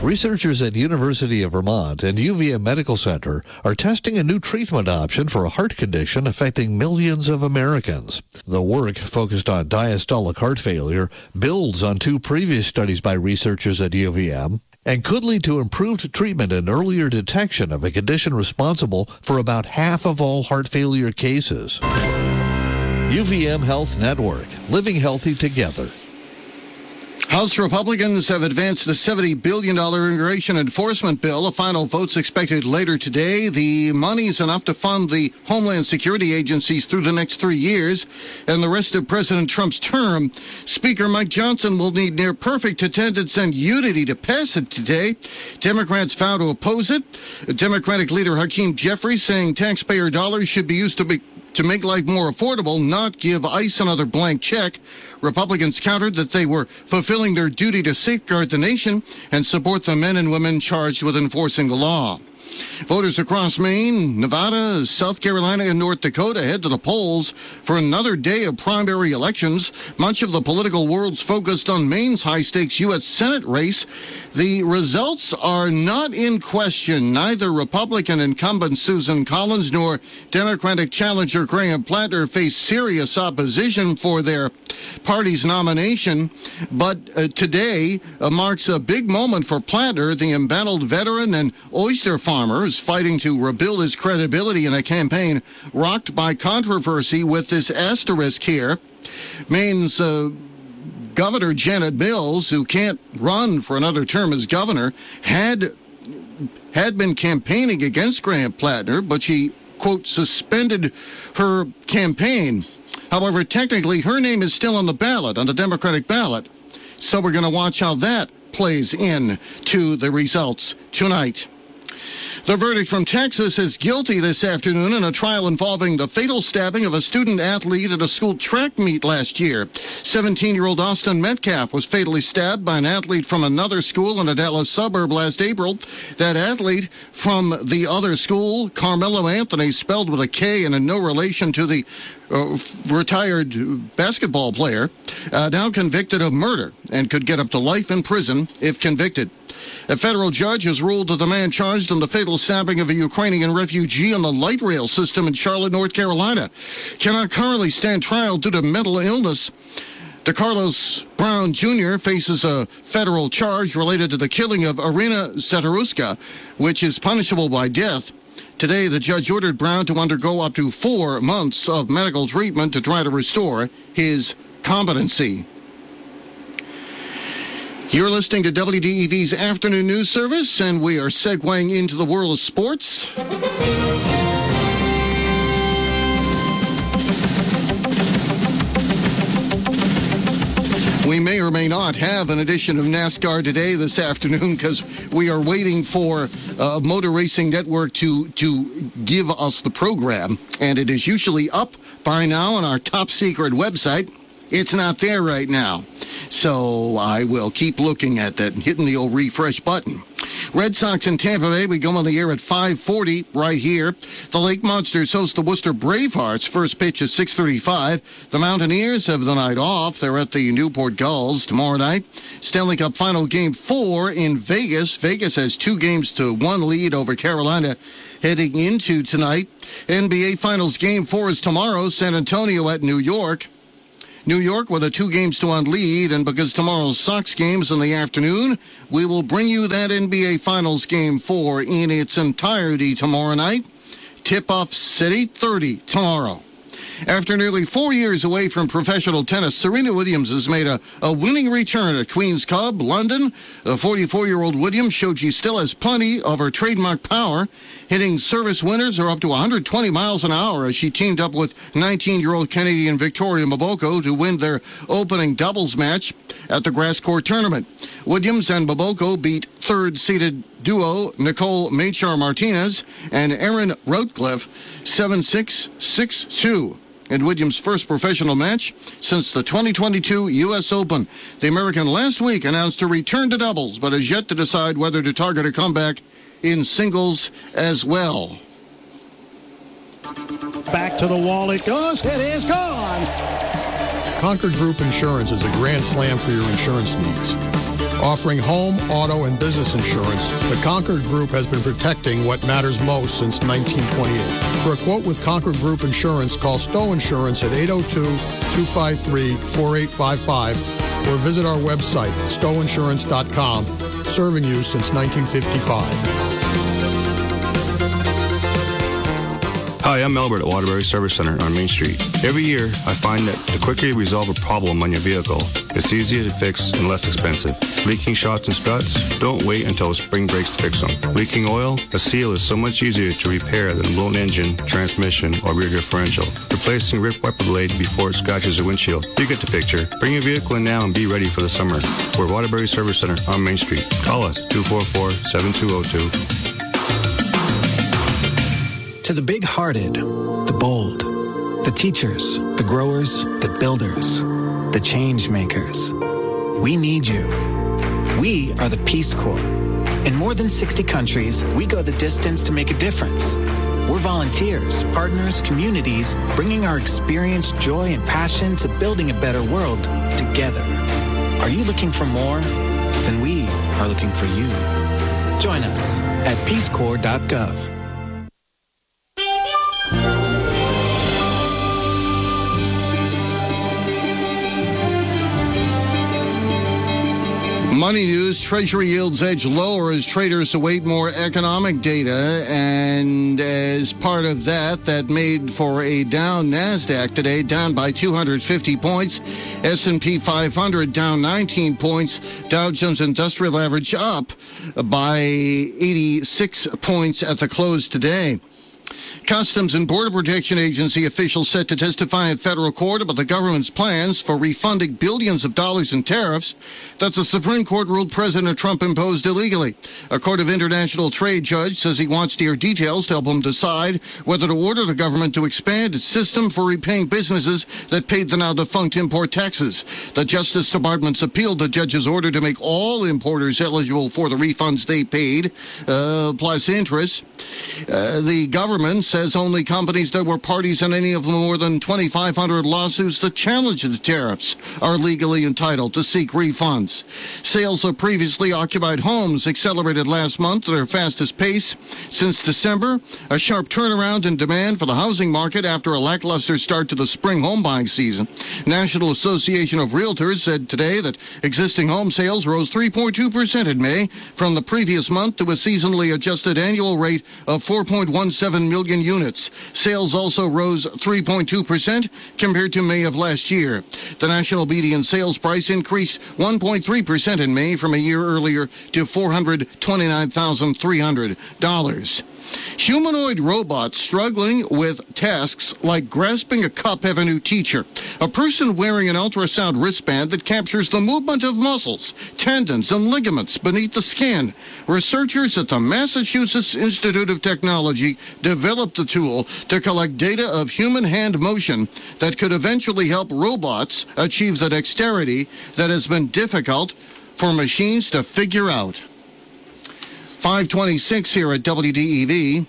Researchers at University of Vermont and UVM Medical Center are testing a new treatment option for a heart condition affecting millions of Americans. The work, focused on diastolic heart failure, builds on two previous studies by researchers at UVM and could lead to improved treatment and earlier detection of a condition responsible for about half of all heart failure cases. UVM Health Network, living healthy together. House Republicans have advanced a $70 billion immigration enforcement bill. A final vote's expected later today. The money's enough to fund the Homeland Security agencies through the next 3 years and the rest of President Trump's term. Speaker Mike Johnson will need near-perfect attendance and unity to pass it today. Democrats vow to oppose it. Democratic leader Hakeem Jeffries saying taxpayer dollars should be used to make life more affordable, not give ICE another blank check. Republicans countered that they were fulfilling their duty to safeguard the nation and support the men and women charged with enforcing the law. Voters across Maine, Nevada, South Carolina, and North Dakota head to the polls for another day of primary elections. Much of the political world's focused on Maine's high-stakes U.S. Senate race. The results are not in question. Neither Republican incumbent Susan Collins nor Democratic challenger Graham Plattner face serious opposition for their party's nomination. But today marks a big moment for Plattner, the embattled veteran and oyster farmer, is fighting to rebuild his credibility in a campaign rocked by controversy with this asterisk here. Maine's Governor Janet Mills, who can't run for another term as governor, had been campaigning against Graham Plattner, but she, quote, suspended her campaign. However, technically, her name is still on the ballot, on the Democratic ballot. So we're going to watch how that plays in to the results tonight. The verdict from Texas is guilty this afternoon in a trial involving the fatal stabbing of a student athlete at a school track meet last year. 17-year-old Austin Metcalf was fatally stabbed by an athlete from another school in a Dallas suburb last April. That athlete from the other school, Carmelo Anthony, spelled with a K and in no relation to the retired basketball player, now convicted of murder and could get up to life in prison if convicted. A federal judge has ruled that the man charged in the fatal stabbing of a Ukrainian refugee on the light rail system in Charlotte, North Carolina, cannot currently stand trial due to mental illness. DeCarlos Brown Jr. faces a federal charge related to the killing of Irina Zetaruska, which is punishable by death. Today, the judge ordered Brown to undergo up to 4 months of medical treatment to try to restore his competency. You're listening to WDEV's Afternoon News Service, and we are segueing into the world of sports. We may or may not have an edition of NASCAR today this afternoon because we are waiting for Motor Racing Network to give us the program, and it is usually up by now on our top secret website. It's not there right now. So I will keep looking at that and hitting the old refresh button. Red Sox in Tampa Bay, we go on the air at 5:40 right here. The Lake Monsters host the Worcester Bravehearts. First pitch at 6:35. The Mountaineers have the night off. They're at the Newport Gulls tomorrow night. Stanley Cup Final Game 4 in Vegas. Vegas has 2-1 lead over Carolina heading into tonight. NBA Finals Game 4 is tomorrow. San Antonio at New York. New York with a 2-1 lead, and because tomorrow's Sox game is in the afternoon, we will bring you that NBA Finals Game 4 in its entirety tomorrow night. Tip-off at 8:30 tomorrow. After nearly 4 years away from professional tennis, Serena Williams has made a winning return at Queen's Club, London. The 44-year-old Williams showed she still has plenty of her trademark power. Hitting service winners are up to 120 miles an hour as she teamed up with 19-year-old Canadian Victoria Mboko to win their opening doubles match at the grass court tournament. Williams and Mboko beat third-seeded duo Nicole Machar-Martinez and Erin Routliffe 7-6, 6-2. In Williams' first professional match since the 2022 U.S. Open. The American last week announced her return to doubles, but has yet to decide whether to target a comeback in singles as well. Back to the wall it goes. It is gone. Concord Group Insurance is a grand slam for your insurance needs. Offering home, auto, and business insurance, the Concord Group has been protecting what matters most since 1928. For a quote with Concord Group Insurance, call Stowe Insurance at 802-253-4855 or visit our website, stoweinsurance.com, serving you since 1955. Hi, I'm Albert at Waterbury Service Center on Main Street. Every year, I find that the quicker you resolve a problem on your vehicle, it's easier to fix and less expensive. Leaking shocks and struts? Don't wait until spring breaks to fix them. Leaking oil? A seal is so much easier to repair than a blown engine, transmission, or rear differential. Replacing ripped wiper blade before it scratches the windshield. You get the picture. Bring your vehicle in now and be ready for the summer. We're Waterbury Service Center on Main Street. Call us, 244-7202. To the big-hearted, the bold, the teachers, the growers, the builders, the change makers, we need you. We are the Peace Corps. In more than 60 countries, we go the distance to make a difference. We're volunteers, partners, communities, bringing our experience, joy, and passion to building a better world together. Are you looking for more? Then we are looking for you. Join us at peacecorps.gov. Money news, Treasury yields edge lower as traders await more economic data. And as part of that made for a down NASDAQ today, down by 250 points. S&P 500 down 19 points. Dow Jones Industrial Average up by 86 points at the close today. Customs and Border Protection Agency officials set to testify in federal court about the government's plans for refunding billions of dollars in tariffs that the Supreme Court ruled President Trump imposed illegally. A Court of International Trade judge says he wants to hear details to help him decide whether to order the government to expand its system for repaying businesses that paid the now-defunct import taxes. The Justice Department's appealed the judge's order to make all importers eligible for the refunds they paid, plus interest. The government says only companies that were parties in any of the more than 2,500 lawsuits that challenge the tariffs are legally entitled to seek refunds. Sales of previously occupied homes accelerated last month at their fastest pace since December, a sharp turnaround in demand for the housing market after a lackluster start to the spring home buying season. National Association of Realtors said today that existing home sales rose 3.2% in May from the previous month to a seasonally adjusted annual rate of 4.17 million units. Sales also rose 3.2% compared to May of last year. The national median sales price increased 1.3% in May from a year earlier to $429,300. Humanoid robots struggling with tasks like grasping a cup have a new teacher. A person wearing an ultrasound wristband that captures the movement of muscles, tendons, and ligaments beneath the skin. Researchers at the Massachusetts Institute of Technology developed the tool to collect data of human hand motion that could eventually help robots achieve the dexterity that has been difficult for machines to figure out. 526 here at WDEV.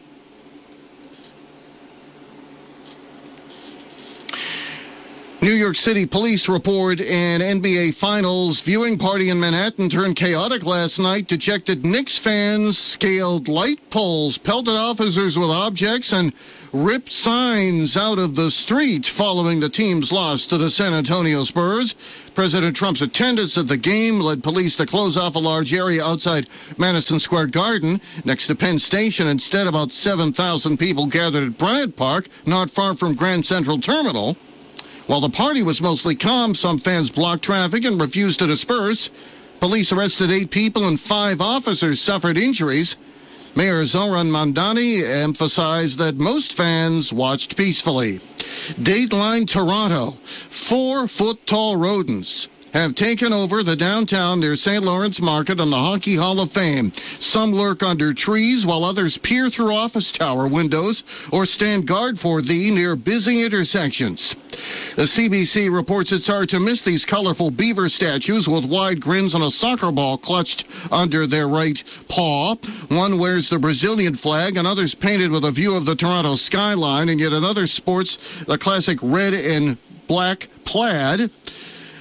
New York City police report an NBA Finals viewing party in Manhattan turned chaotic last night. Dejected Knicks fans scaled light poles, pelted officers with objects, and ripped signs out of the street following the team's loss to the San Antonio Spurs. President Trump's attendance at the game led police to close off a large area outside Madison Square Garden next to Penn Station. Instead, about 7,000 people gathered at Bryant Park, not far from Grand Central Terminal. While the party was mostly calm, some fans blocked traffic and refused to disperse. Police arrested 8 people and 5 officers suffered injuries. Mayor Zoran Mandani emphasized that most fans watched peacefully. Dateline Toronto. 4-foot-tall rodents have taken over the downtown near St. Lawrence Market and the Hockey Hall of Fame. Some lurk under trees while others peer through office tower windows or stand guard for thee near busy intersections. The CBC reports it's hard to miss these colorful beaver statues with wide grins and a soccer ball clutched under their right paw. One wears the Brazilian flag, and others painted with a view of the Toronto skyline, and yet another sports the classic red and black plaid.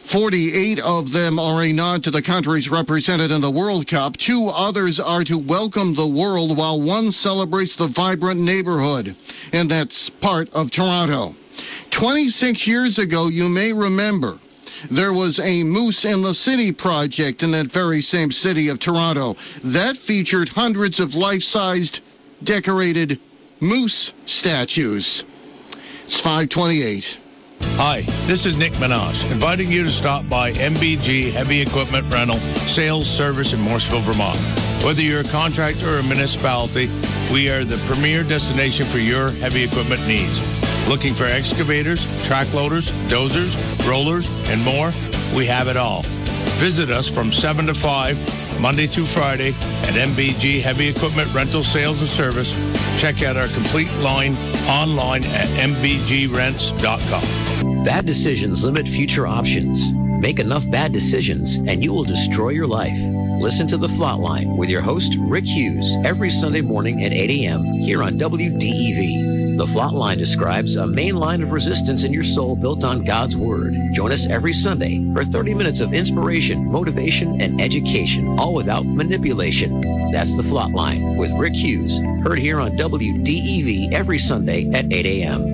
48 of them are a nod to the countries represented in the World Cup. 2 others are to welcome the world, while one celebrates the vibrant neighborhood. And that's part of Toronto. 26 years ago, you may remember, there was a Moose in the City project in that very same city of Toronto. That featured hundreds of life-sized, decorated moose statues. It's 5:28. Hi, this is Nick Minaj, inviting you to stop by MBG Heavy Equipment Rental, Sales Service in Morrisville, Vermont. Whether you're a contractor or a municipality, we are the premier destination for your heavy equipment needs. Looking for excavators, track loaders, dozers, rollers, and more? We have it all. Visit us from 7 to 5, Monday through Friday at MBG Heavy Equipment Rental Sales and Service. Check out our complete line online at mbgrents.com. Bad decisions limit future options. Make enough bad decisions and you will destroy your life. Listen to The Flatline with your host, Rick Hughes, every Sunday morning at 8 a.m. here on WDEV. The Flatline describes a main line of resistance in your soul built on God's Word. Join us every Sunday for 30 minutes of inspiration, motivation, and education, all without manipulation. That's The Flatline with Rick Hughes, heard here on WDEV every Sunday at 8 a.m.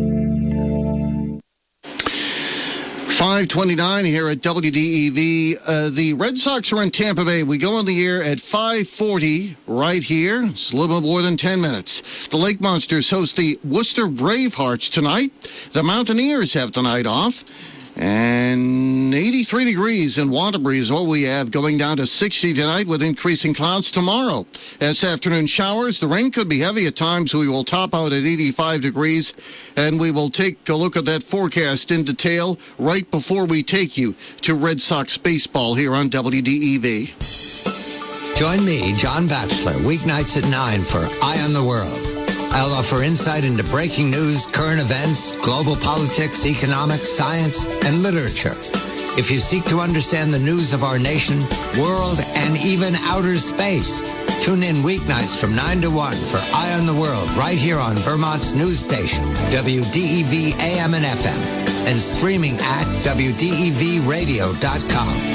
5:29 here at WDEV. The Red Sox are in Tampa Bay. We go on the air at 5:40 right here. It's a little bit more than 10 minutes. The Lake Monsters host the Worcester Bravehearts tonight. The Mountaineers have the night off. And 83 degrees in Waterbury is what we have, going down to 60 tonight with increasing clouds tomorrow. This afternoon showers. The rain could be heavy at times. We will top out at 85 degrees, and we will take a look at that forecast in detail right before we take you to Red Sox baseball here on WDEV. Join me, John Batchelor, weeknights at 9 for Eye on the World. I'll offer insight into breaking news, current events, global politics, economics, science, and literature. If you seek to understand the news of our nation, world, and even outer space, tune in weeknights from 9 to 1 for Eye on the World right here on Vermont's news station, WDEV AM and FM, and streaming at WDEVradio.com.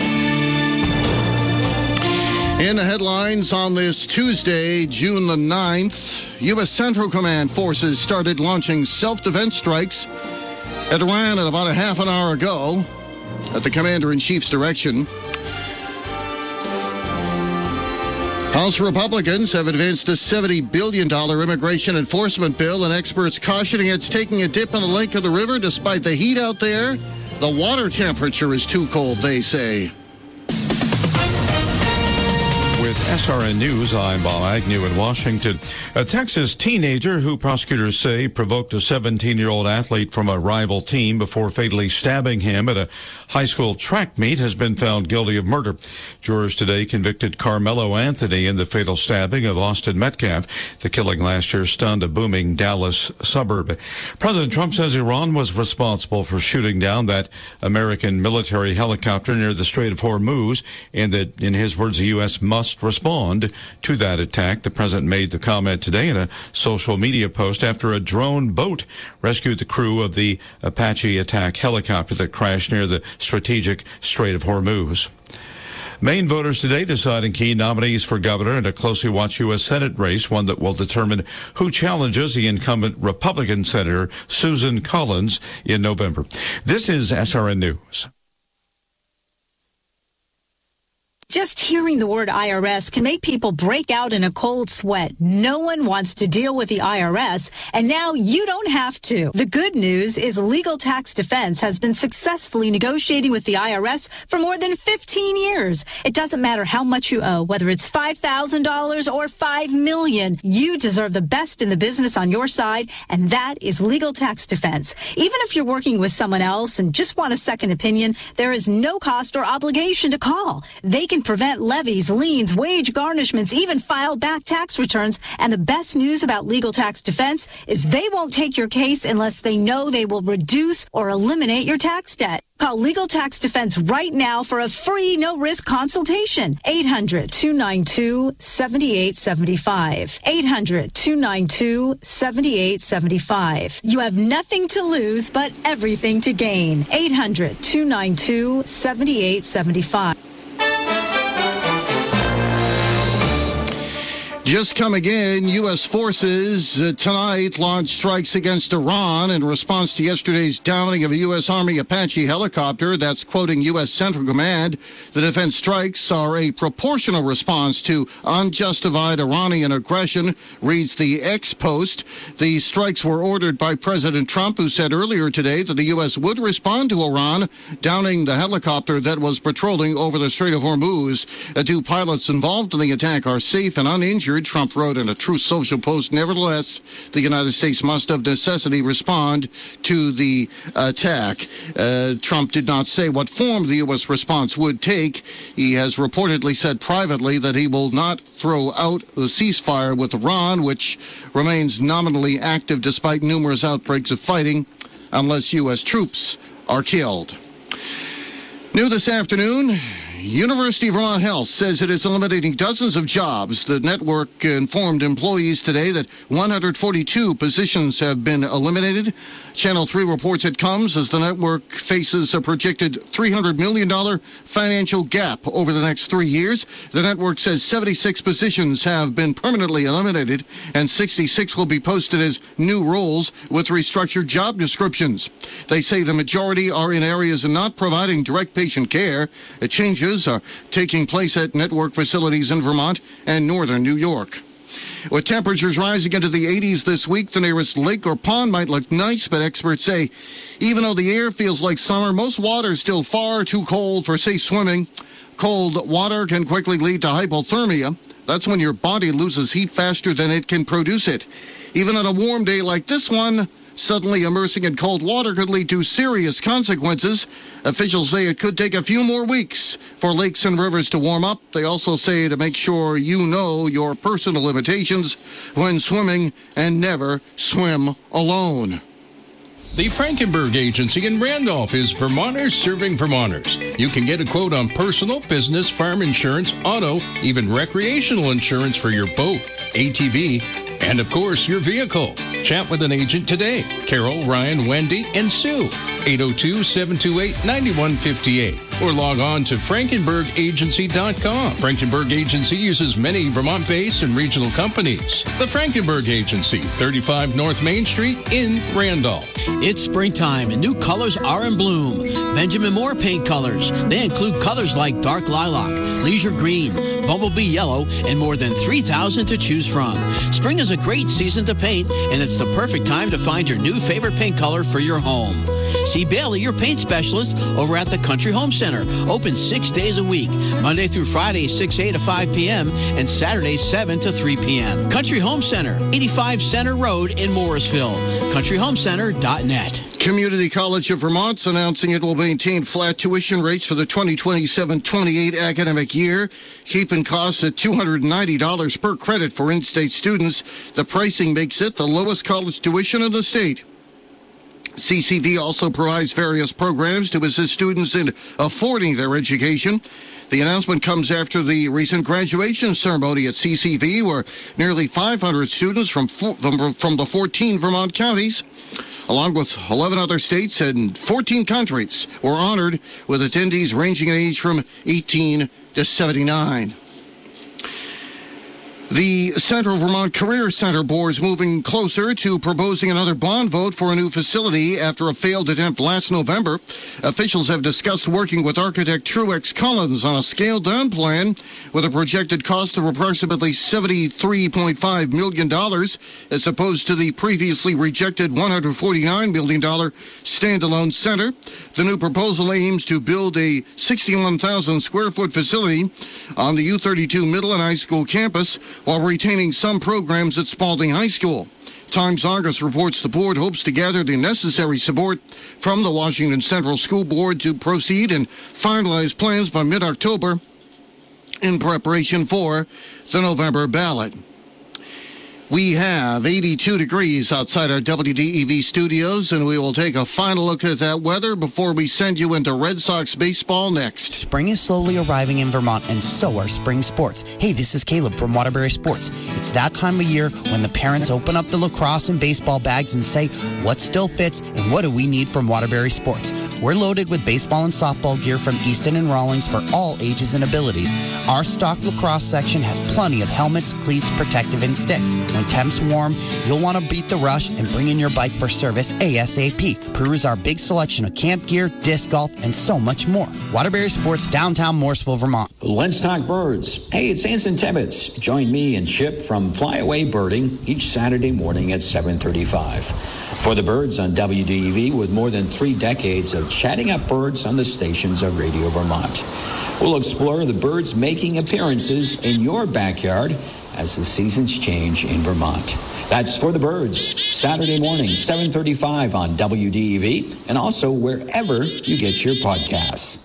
In the headlines on this Tuesday, June the 9th, U.S. Central Command forces started launching self-defense strikes at Iran at about a half an hour ago at the Commander-in-Chief's direction. House Republicans have advanced a $70 billion immigration enforcement bill, and experts cautioning it's taking a dip in the lake of the river despite the heat out there. The water temperature is too cold, they say. With SRN News, I'm Bob Agnew in Washington. A Texas teenager who prosecutors say provoked a 17-year-old athlete from a rival team before fatally stabbing him at a high school track meet has been found guilty of murder. Jurors today convicted Carmelo Anthony in the fatal stabbing of Austin Metcalf. The killing last year stunned a booming Dallas suburb. President Trump says Iran was responsible for shooting down that American military helicopter near the Strait of Hormuz, and that, in his words, the U.S. must respond to that attack. The president made the comment today in a social media post after a drone boat rescued the crew of the Apache attack helicopter that crashed near the strategic Strait of Hormuz. Maine voters today deciding key nominees for governor in a closely watched U.S. Senate race, one that will determine who challenges the incumbent Republican Senator Susan Collins in November. This is SRN News. Just hearing the word IRS can make people break out in a cold sweat. No one wants to deal with the IRS, and now you don't have to. The good news is Legal Tax Defense has been successfully negotiating with the IRS for more than 15 years. It doesn't matter how much you owe, whether it's $5,000 or $5 million. You deserve the best in the business on your side, and that is Legal Tax Defense. Even if you're working with someone else and just want a second opinion, there is no cost or obligation to call. They can can prevent levies, liens, wage garnishments, even file back tax returns. And the best news about Legal Tax Defense is they won't take your case unless they know they will reduce or eliminate your tax debt. Call Legal Tax Defense right now for a free, no-risk consultation. 800-292-7875. 800-292-7875. You have nothing to lose, but everything to gain. 800-292-7875. Just coming in, U.S. forces tonight launched strikes against Iran in response to yesterday's downing of a U.S. Army Apache helicopter. That's quoting U.S. Central Command. The defense strikes are a proportional response to unjustified Iranian aggression, reads the X Post. The strikes were ordered by President Trump, who said earlier today that the U.S. would respond to Iran, downing the helicopter that was patrolling over the Strait of Hormuz. The two pilots involved in the attack are safe and uninjured. Trump wrote in a Truth Social post, nevertheless, the United States must of necessity respond to the attack. Trump did not say what form the U.S. response would take. He has reportedly said privately that he will not throw out the ceasefire with Iran, which remains nominally active despite numerous outbreaks of fighting, unless U.S. troops are killed. New this afternoon, University of Vermont Health says it is eliminating dozens of jobs. The network informed employees today that 142 positions have been eliminated. Channel 3 reports it comes as the network faces a projected $300 million financial gap over the next 3 years. The network says 76 positions have been permanently eliminated and 66 will be posted as new roles with restructured job descriptions. They say the majority are in areas not providing direct patient care. Changes are taking place at network facilities in Vermont and northern New York. With temperatures rising into the 80s this week, the nearest lake or pond might look nice, but experts say even though the air feels like summer, most water is still far too cold for safe swimming. Cold water can quickly lead to hypothermia. That's when your body loses heat faster than it can produce it. Even on a warm day like this one, suddenly immersing in cold water could lead to serious consequences. Officials say it could take a few more weeks for lakes and rivers to warm up. They also say to make sure you know your personal limitations when swimming and never swim alone. The Frankenberg Agency in Randolph is Vermonters serving Vermonters. You can get a quote on personal, business, farm insurance, auto, even recreational insurance for your boat, ATV, and of course, your vehicle. Chat with an agent today. Carol, Ryan, Wendy, and Sue. 802-728-9158. Or log on to FrankenbergAgency.com. Frankenberg Agency uses many Vermont-based and regional companies. The Frankenberg Agency, 35 North Main Street in Randolph. It's springtime and new colors are in bloom. Benjamin Moore paint colors. They include colors like dark lilac, leisure green, bumblebee yellow, and more than 3,000 to choose from. Spring is a great season to paint, and it's the perfect time to find your new favorite paint color for your home. See Bailey, your paint specialist, over at the Country Home Center. Open 6 days a week, Monday through Friday, 6 a.m. to 5 p.m., and Saturdays, 7 to 3 p.m. Country Home Center, 85 Center Road in Morrisville. CountryHomeCenter.net. Community College of Vermont's announcing it will maintain flat tuition rates for the 2027-28 academic year, keeping costs at $290 per credit for in-state students. The pricing makes it the lowest college tuition in the state. CCV also provides various programs to assist students in affording their education. The announcement comes after the recent graduation ceremony at CCV, where nearly 500 students from the 14 Vermont counties, along with 11 other states and 14 countries, were honored, with attendees ranging in age from 18 to 79. The Central Vermont Career Center Board is moving closer to proposing another bond vote for a new facility after a failed attempt last November. Officials have discussed working with architect Truex Collins on a scaled-down plan with a projected cost of approximately $73.5 million, as opposed to the previously rejected $149 million standalone center. The new proposal aims to build a 61,000-square-foot facility on the U32 middle and high school campus, while retaining some programs at Spalding High School. Times Argus reports the board hopes to gather the necessary support from the Washington Central School Board to proceed and finalize plans by mid-October. in preparation for the November ballot. We have 82 degrees outside our WDEV studios, and we will take a final look at that weather before we send you into Red Sox baseball next. Spring is slowly arriving in Vermont, and so are spring sports. Hey, this is Caleb from Waterbury Sports. It's that time of year when the parents open up the lacrosse and baseball bags and say, what still fits and what do we need from Waterbury Sports? We're loaded with baseball and softball gear from Easton and Rawlings for all ages and abilities. Our stock lacrosse section has plenty of helmets, cleats, protective, and sticks. When temps warm, you'll want to beat the rush and bring in your bike for service ASAP. Peruse our big selection of camp gear, disc golf, and so much more. Waterbury Sports, downtown Morrisville, Vermont. Let's talk birds. Hey, it's Anson Tibbetts. Join me and Chip from Flyaway Birding each Saturday morning at 7:35. For the birds on WDEV, with more than 3 decades of chatting up birds on the stations of Radio Vermont. We'll explore the birds making appearances in your backyard as the seasons change in Vermont. That's For the Birds, Saturday morning, 7:35 on WDEV, and also wherever you get your podcasts.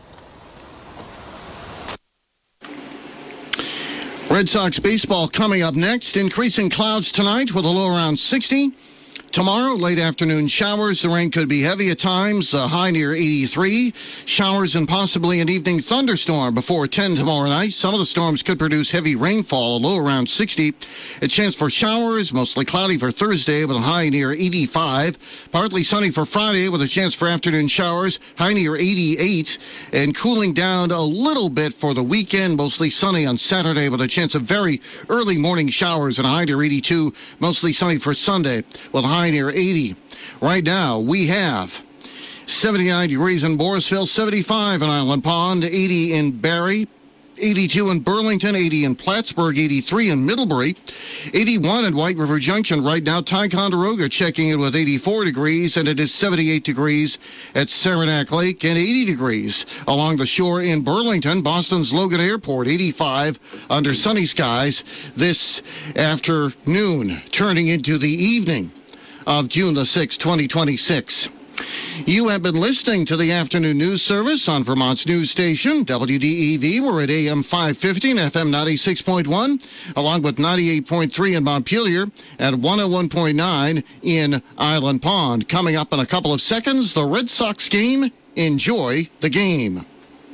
Red Sox baseball coming up next. Increasing clouds tonight with a low around 60. Tomorrow, late afternoon showers. The rain could be heavy at times, high near 83. Showers and possibly an evening thunderstorm before 10 tomorrow night. Some of the storms could produce heavy rainfall, a low around 60. A chance for showers, mostly cloudy for Thursday with a high near 85. Partly sunny for Friday with a chance for afternoon showers, high near 88. And cooling down a little bit for the weekend, mostly sunny on Saturday with a chance of very early morning showers and a high near 82. Mostly sunny for Sunday with a high near 80. Right now, we have 79 degrees in Morrisville, 75 in Island Pond, 80 in Barrie, 82 in Burlington, 80 in Plattsburgh, 83 in Middlebury, 81 in White River Junction. Right now, Ticonderoga checking in with 84 degrees, and it is 78 degrees at Saranac Lake and 80 degrees along the shore in Burlington. Boston's Logan Airport, 85 under sunny skies this afternoon, turning into the evening of June the 6th, 2026. You have been listening to the afternoon news service on Vermont's news station, WDEV. We're at AM 550 and FM 96.1, along with 98.3 in Montpelier and 101.9 in Island Pond. Coming up in a couple of seconds, the Red Sox game. Enjoy the game.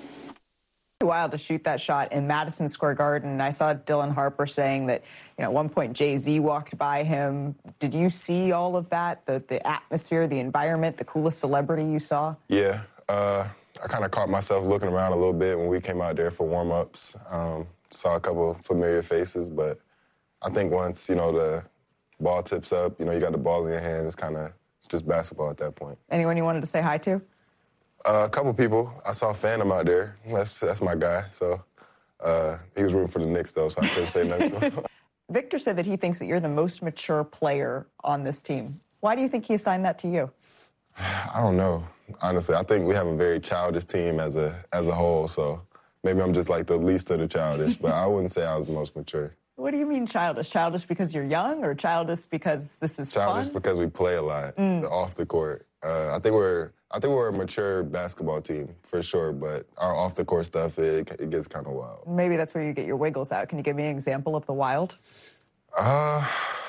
Wild to shoot that shot in Madison Square Garden. I saw Dylan Harper saying that, at one point Jay-Z walked by him. Did you see all of that? The atmosphere, the environment, the coolest celebrity you saw? Yeah. I kind of caught myself looking around a little bit when we came out there for warm-ups. Saw a couple familiar faces, but I think once, the ball tips up, you got the balls in your hands, it's kind of just basketball at that point. Anyone you wanted to say hi to? A couple people. I saw Phantom out there. That's my guy. So he was rooting for the Knicks, though, so I couldn't say nothing to him. Victor said that he thinks that you're the most mature player on this team. Why do you think he assigned that to you? I don't know, honestly. I think we have a very childish team as a whole, so maybe I'm just like the least of the childish, but I wouldn't say I was the most mature. What do you mean childish? Childish because you're young, or childish because this is childish fun? Because we play a lot off the court. I think we're a mature basketball team for sure, but our off the court stuff it gets kind of wild. Maybe that's where you get your wiggles out. Can you give me an example of the wild? I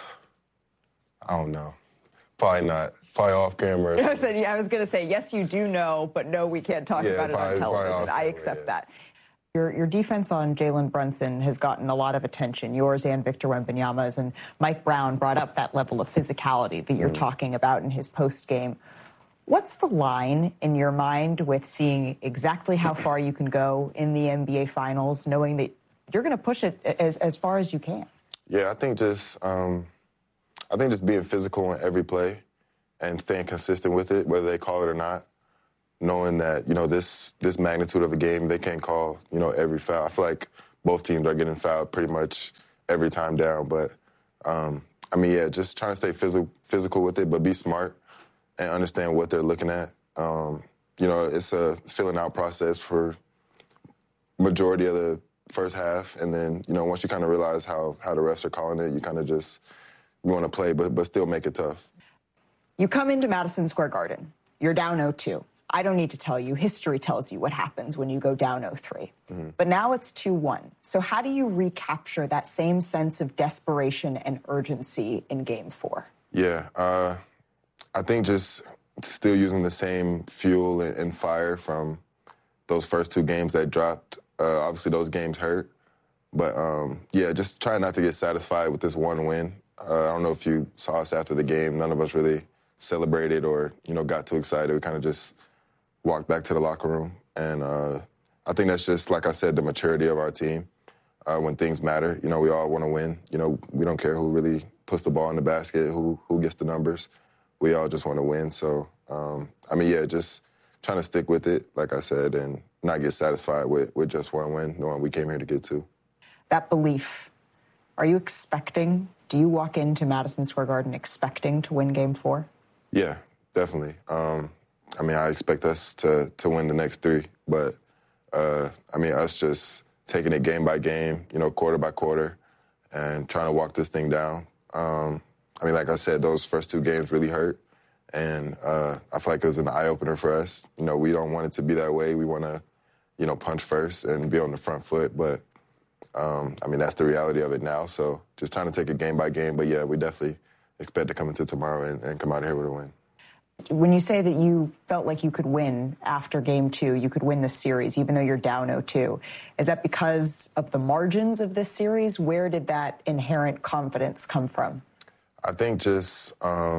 don't know. Probably not. Probably off camera. I was going to say yes, you do know, but no, we can't talk about it on television. I accept that. Your defense on Jalen Brunson has gotten a lot of attention, yours and Victor Wembanyama's, and Mike Brown brought up that level of physicality that you're talking about in his post-game. What's the line in your mind with seeing exactly how far you can go in the NBA Finals, knowing that you're going to push it as far as you can? Yeah, I think just being physical in every play and staying consistent with it, whether they call it or not. Knowing that, this magnitude of a game, they can't call, every foul. I feel like both teams are getting fouled pretty much every time down. But, just trying to stay physical with it, but be smart and understand what they're looking at. It's a filling out process for majority of the first half. And then, once you kind of realize how the refs are calling it, you kind of just you want to play, but still make it tough. You come into Madison Square Garden. You're down 0-2. I don't need to tell you, history tells you what happens when you go down 0-3. But now it's 2-1. So how do you recapture that same sense of desperation and urgency in Game 4? Yeah, I think just still using the same fuel and fire from those first 2 games that dropped. Obviously, those games hurt. But, yeah, just trying not to get satisfied with this one win. I don't know if you saw us after the game. None of us really celebrated or, got too excited. We kind of just walked back to the locker room. And I think that's just, like I said, the maturity of our team. When things matter, we all want to win. We don't care who really puts the ball in the basket, who gets the numbers. We all just want to win. So, just trying to stick with it, like I said, and not get satisfied with just one win, knowing we came here to get 2. That belief, are you expecting, do you walk into Madison Square Garden expecting to win Game 4? Yeah, definitely. I expect us to win the next 3, but, us just taking it game by game, quarter by quarter, and trying to walk this thing down. Like I said, those first 2 games really hurt, and I feel like it was an eye-opener for us. We don't want it to be that way. We want to, punch first and be on the front foot, but, that's the reality of it now, so just trying to take it game by game, but yeah, we definitely expect to come into tomorrow and come out of here with a win. When you say that you felt like you could win after Game 2, you could win the series, even though you're down 0-2, is that because of the margins of this series? Where did that inherent confidence come from? I think just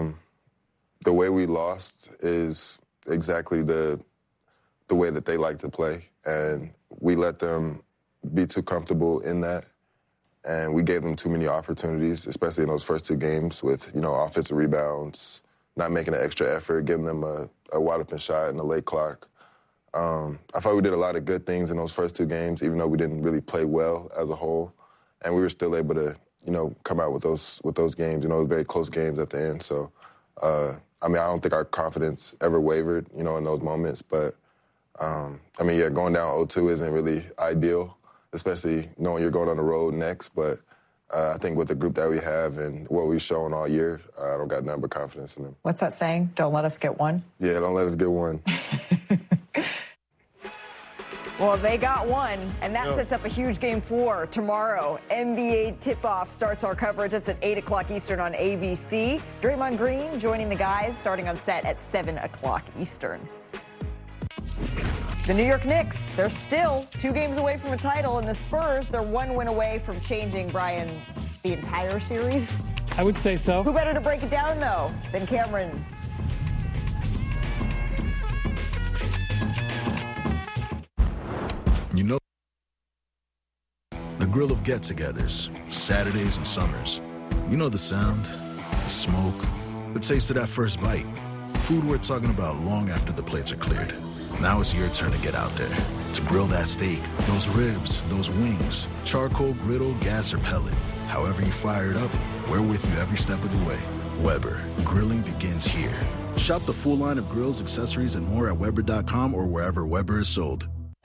the way we lost is exactly the way that they like to play, and we let them be too comfortable in that, and we gave them too many opportunities, especially in those first 2 games with, offensive rebounds, not making an extra effort, giving them a wide-open shot in the late clock. I thought we did a lot of good things in those first 2 games, even though we didn't really play well as a whole, and we were still able to, come out with those games, very close games at the end. So, I don't think our confidence ever wavered, in those moments, but, going down 0-2 isn't really ideal, especially knowing you're going on the road next, but I think with the group that we have and what we've shown all year, I don't got nothing but confidence in them. What's that saying? Don't let us get 1? Yeah, don't let us get 1. Well, they got 1, and that sets up a huge Game 4 tomorrow. NBA tip-off starts our coverage. It's at 8 o'clock Eastern on ABC. Draymond Green joining the guys starting on set at 7 o'clock Eastern. The New York Knicks, they're still 2 games away from a title, and the Spurs, they're 1 win away from changing, Brian, the entire series. I would say so. Who better to break it down, though, than Cameron? The grill of get-togethers, Saturdays and summers. You know the sound, the smoke, the taste of that first bite. Food we're talking about long after the plates are cleared. Now it's your turn to get out there, to grill that steak, those ribs, those wings, charcoal, griddle, gas, or pellet. However you fire it up, we're with you every step of the way. Weber, grilling begins here. Shop the full line of grills, accessories, and more at Weber.com or wherever Weber is sold.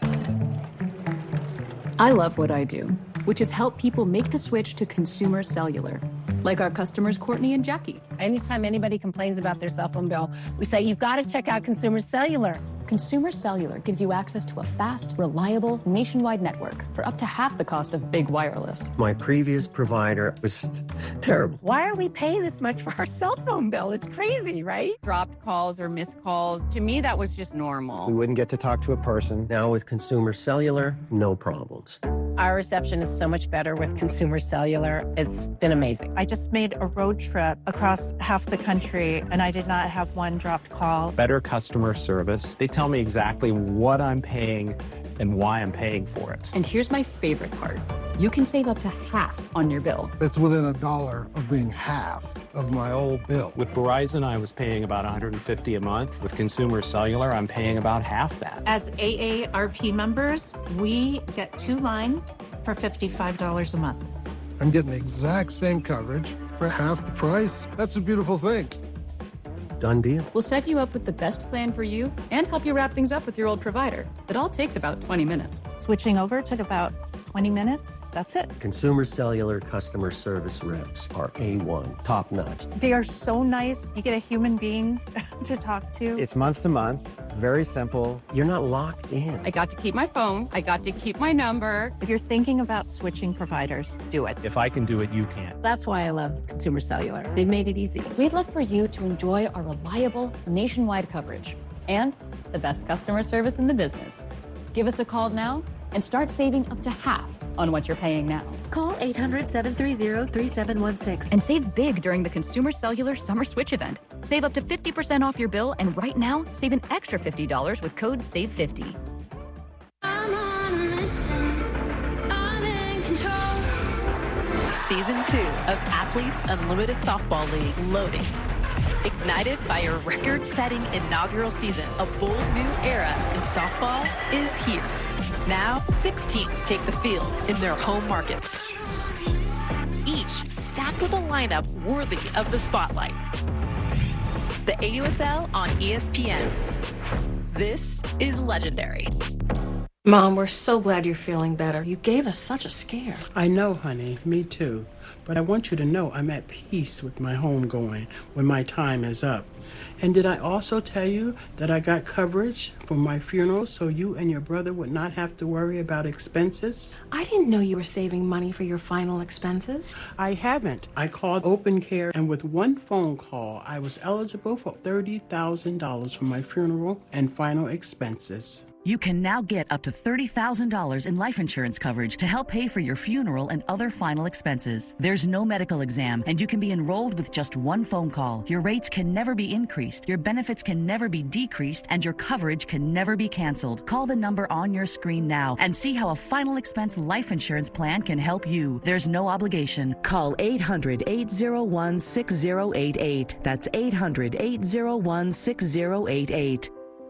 I love what I do, which is help people make the switch to consumer cellular. Like our customers, Courtney and Jackie. Anytime anybody complains about their cell phone bill, we say, you've got to check out Consumer Cellular. Consumer Cellular gives you access to a fast, reliable, nationwide network for up to half the cost of big wireless. My previous provider was terrible. Why are we paying this much for our cell phone bill? It's crazy, right? Dropped calls or missed calls. To me, that was just normal. We wouldn't get to talk to a person. Now with Consumer Cellular, no problems. Our reception is so much better with Consumer Cellular. It's been amazing. I just made a road trip across half the country, and I did not have one dropped call. Better customer service. They tell me exactly what I'm paying and why I'm paying for it. And here's my favorite part. You can save up to half on your bill. It's within $1 of being half of my old bill. With Verizon, I was paying about $150 a month. With Consumer Cellular, I'm paying about half that. As AARP members, we get 2 lines for $55 a month. I'm getting the exact same coverage for half the price. That's a beautiful thing. Done deal. We'll set you up with the best plan for you and help you wrap things up with your old provider. It all takes about 20 minutes. Switching over took about 20 minutes. That's it. Consumer Cellular customer service reps are A1, top notch. They are so nice. You get a human being to talk to. It's month to month. Very simple. You're not locked in. I got to keep my phone. I got to keep my number. If you're thinking about switching providers, do it. If I can do it, you can. That's why I love Consumer Cellular. They've made it easy. We'd love for you to enjoy our reliable nationwide coverage and the best customer service in the business. Give us a call now and start saving up to half on what you're paying now. Call 800-730-3716 and save big during the Consumer Cellular Summer Switch event. Save up to 50% off your bill, and right now, save an extra $50 with code SAVE50. Season 2 of Athletes Unlimited Softball League loading. Ignited by a record-setting inaugural season, a bold new era in softball is here. Now, 6 teams take the field in their home markets, each stacked with a lineup worthy of the spotlight. The AUSL on ESPN. This is legendary. Mom, we're so glad you're feeling better. You gave us such a scare. I know, honey. Me too. But I want you to know I'm at peace with my homegoing when my time is up. And did I also tell you that I got coverage for my funeral so you and your brother would not have to worry about expenses? I didn't know you were saving money for your final expenses. I haven't. I called Open Care, and with one phone call, I was eligible for $30,000 for my funeral and final expenses. You can now get up to $30,000 in life insurance coverage to help pay for your funeral and other final expenses. There's no medical exam, and you can be enrolled with just one phone call. Your rates can never be increased, your benefits can never be decreased, and your coverage can never be canceled. Call the number on your screen now and see how a final expense life insurance plan can help you. There's no obligation. Call 800-801-6088. That's 800-801-6088.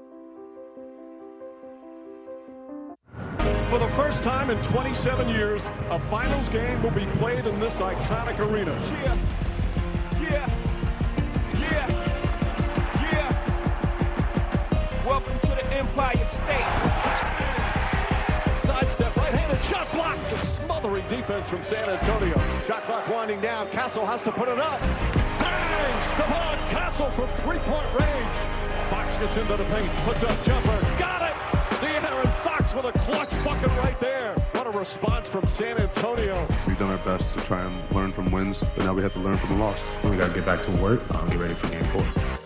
For the first time in 27 years, a finals game will be played in this iconic arena. Yeah, yeah, yeah, yeah. Welcome to the Empire State. Sidestep, right-handed shot block. The smothering defense from San Antonio. Shot clock winding down. Castle has to put it up. Bang! Stephon Castle from three-point range. Fox gets into the paint, puts up jumper. Got it! De'Aaron Fox with a clutch bucket right there. What a response from San Antonio. We've done our best to try and learn from wins, but now we have to learn from the loss. We got to get back to work, get ready for game 4.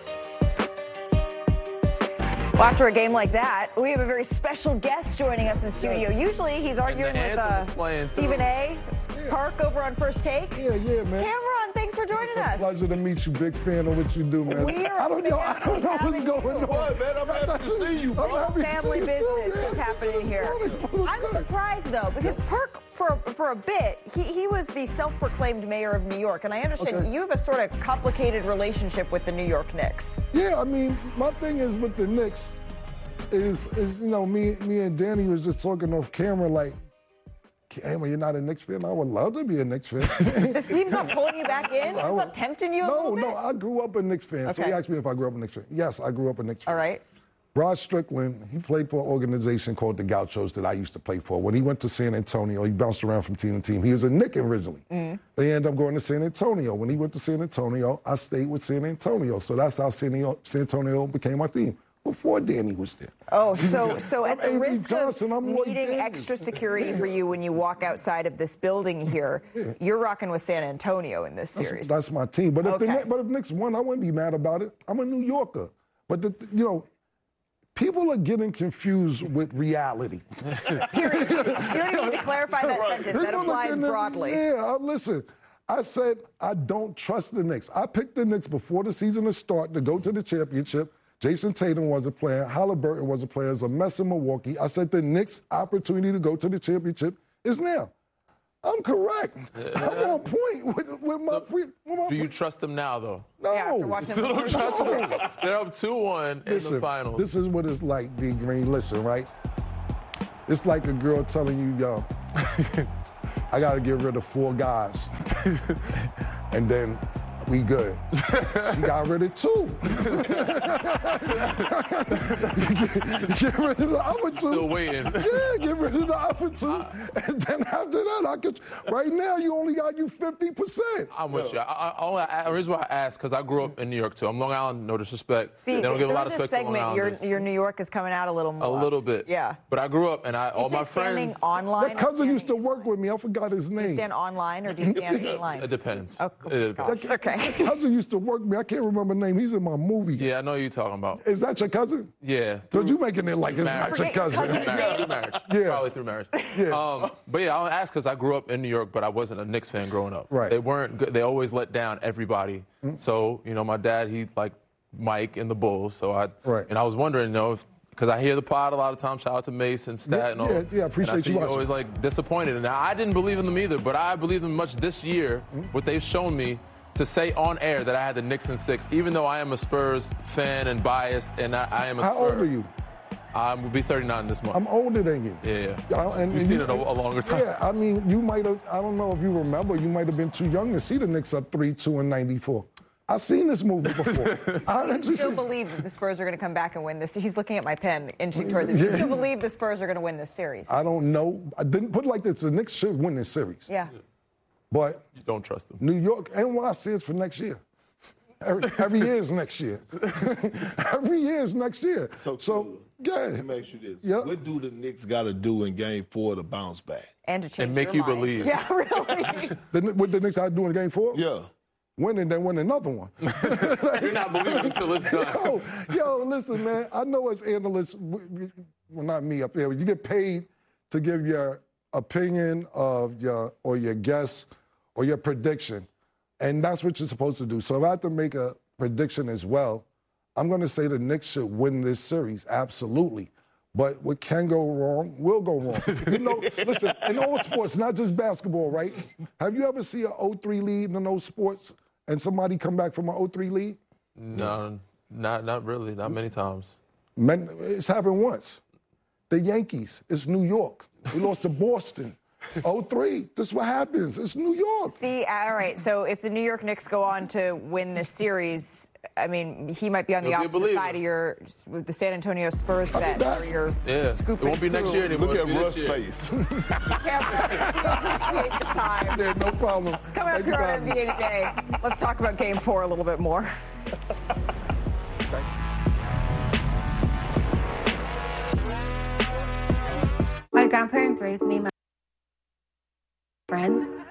Well, after a game like that, we have a very special guest joining us in the studio. Usually he's arguing with Stephen A. Park over on First Take. Yeah, man. Cameron, thanks for joining us. It's a pleasure to meet you. Big fan of what you do, man. I don't know what's going on. Man, I'm happy to see you, bro. Family business is happening here. I'm surprised, though, because Park, for a bit, he was the self-proclaimed mayor of New York, and I understand you have a sort of complicated relationship with the New York Knicks. Yeah, I mean, my thing is with the Knicks is you know, me and Danny was just talking off camera, like, Cameron, you're not a Knicks fan? I would love to be a Knicks fan. This team's not pulling you back in? Is that tempting you a little bit? No, I grew up a Knicks fan. Okay. So he asked me if I grew up a Knicks fan. Yes, I grew up a Knicks fan. All right. Rod Strickland, he played for an organization called the Gauchos that I used to play for. When he went to San Antonio, he bounced around from team to team. He was a Knick originally. They ended up going to San Antonio. When he went to San Antonio, I stayed with San Antonio. So that's how San Antonio became our team. Before Danny was there. Oh, so at the risk of needing extra security for you when you walk outside of this building here, you're rocking with San Antonio in this series. That's my team. But if Knicks won, I wouldn't be mad about it. I'm a New Yorker. But, people are getting confused with reality. Period. You don't even need to clarify that sentence. That applies broadly. Listen. I said I don't trust the Knicks. I picked the Knicks before the season to start to go to the championship. Jason Tatum was a player. Halliburton was a player. It was a mess in Milwaukee. I said the Knicks' opportunity to go to the championship is now. I'm correct. I'm on point with my Do you trust them now, though? No. You still don't trust them? They're up 2-1 in the finals. This is what it's like, D. Green. Listen, right? It's like a girl telling you, yo, I got to get rid of 4 guys. And then We good. She got rid of 2. get rid of the other 2. Still waiting. Yeah, get rid of the other 2. And then after that, right now, you only got you 50%. I'm with you. The reason why I asked, because I grew up in New York, too. I'm Long Island, no disrespect. See, they don't give a lot of respect to Long Islanders. Your New York is coming out a little more. A little bit. Yeah. But I grew up, and all my friends. Online? That cousin used to work with me. I forgot his name. Do you stand online or do you stand in line? It depends. Oh, it depends. Okay. Cousin used to work with me. I can't remember the name. He's in my movie. Yeah, I know who you're talking about. Is that your cousin? Yeah. Because you making it like it's not your cousin. Through marriage. Yeah. Probably through marriage. Yeah. But yeah, I'll ask because I grew up in New York, but I wasn't a Knicks fan growing up. Right. They weren't good. They always let down everybody. Mm-hmm. So, my dad, he liked Mike and the Bulls. So and I was wondering, because I hear the pod a lot of times. Shout out to Mason, Stat, and all. Yeah, appreciate you watching. Always disappointed. And I didn't believe in them either, but I believe them much this year. What they've shown me to say on air that I had the Knicks in 6, even though I am a Spurs fan and biased, and I am a Spurs. How old are you? I will be 39 this month. I'm older than you. Yeah. You've seen it a longer time. Yeah, I mean, you might have. I don't know if you remember. You might have been too young to see the Knicks up 3-2 in '94. I've seen this movie before. You still believe that the Spurs are going to come back and win this? He's looking at my pen, inching towards it. You still believe the Spurs are going to win this series? I don't know. I didn't put it like this. The Knicks should win this series. Yeah. But you don't trust them. New York, NYC is for next year. Every year is next year. Every year is next year. So yeah. Let me ask you this. Yep. What do the Knicks got to do in Game 4 to bounce back? And to change and make you believe. Yeah, really. What the Knicks got to do in Game 4? Yeah. Win and then win another one. You're not believing until it's done. Yo, listen, man. I know as analysts, well, not me up there, you get paid to give your opinion of your guess or your prediction. And that's what you're supposed to do. So if I have to make a prediction as well, I'm going to say the Knicks should win this series, absolutely. But what can go wrong will go wrong. Listen, in all sports, not just basketball, right? Have you ever seen an 0-3 lead in those sports and somebody come back from an 0-3 lead? No, not really, not many times. It's happened once. The Yankees, it's New York. We lost to Boston. 0-3. This is what happens. It's New York. See, all right. So if the New York Knicks go on to win this series, I mean, he might be on the opposite side of the San Antonio Spurs bet. It won't be next year anymore. Look at Russ' face. Appreciate the time. Yeah, no problem. Coming up here on NBA Today, let's talk about Game 4 a little bit more. My grandparents raised me, my friends.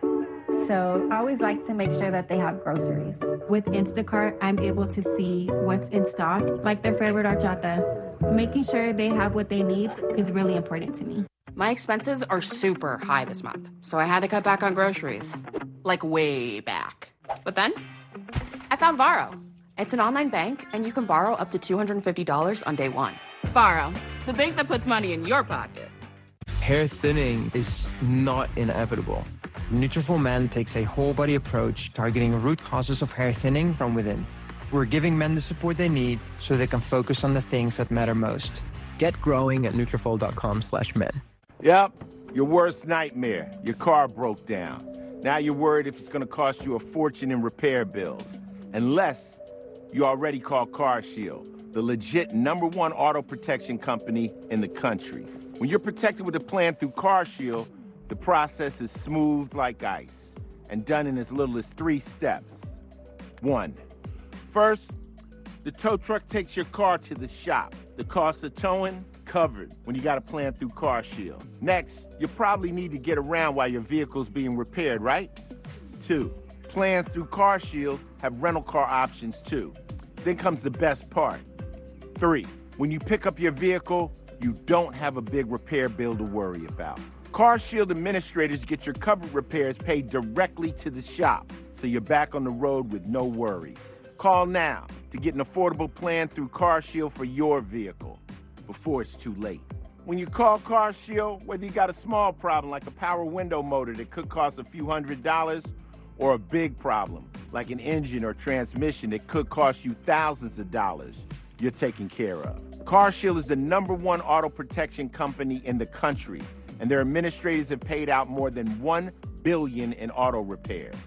So I always like to make sure that they have groceries. With Instacart, I'm able to see what's in stock, like their favorite horchata. Making sure they have what they need is really important to me. My expenses are super high this month, so I had to cut back on groceries. Like way back. But then, I found Varo. It's an online bank, and you can borrow up to $250 on day one. Varo, the bank that puts money in your pocket. Hair thinning is not inevitable. Nutrafol Men takes a whole-body approach targeting root causes of hair thinning from within. We're giving men the support they need so they can focus on the things that matter most. Get growing at Nutrafol.com/men. Yep, your worst nightmare. Your car broke down. Now you're worried if it's going to cost you a fortune in repair bills. Unless you already called CarShield, the legit #1 auto protection company in the country. When you're protected with a plan through CarShield, the process is smooth like ice and done in as little as 3 steps. 1. First, the tow truck takes your car to the shop. The cost of towing, covered when you got a plan through CarShield. Next, you probably need to get around while your vehicle's being repaired, right? 2. Plans through CarShield have rental car options too. Then comes the best part. 3. When you pick up your vehicle, you don't have a big repair bill to worry about. CarShield administrators get your covered repairs paid directly to the shop, so you're back on the road with no worries. Call now to get an affordable plan through CarShield for your vehicle before it's too late. When you call CarShield, whether you got a small problem like a power window motor that could cost a few $100s, or a big problem like an engine or transmission that could cost you thousands of dollars, you're taken care of. CarShield is the #1 auto protection company in the country, and their administrators have paid out more than $1 billion in auto repairs.